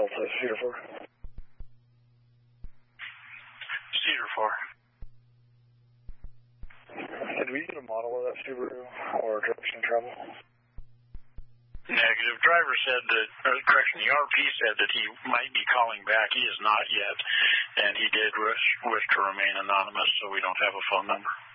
Delta, Cedar 4. Cedar 4. Did we get a model of that Subaru or direction travel? Negative. Driver said that, the RP said that he might be calling back. He is not yet, and he did wish to remain anonymous, so we don't have a phone number.